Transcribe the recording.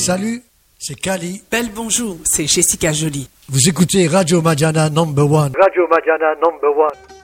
Salut, c'est Kali. Belle bonjour, c'est Jessica Jolie. Vous écoutez Radio Madiana No. 1. Radio Madiana No. 1.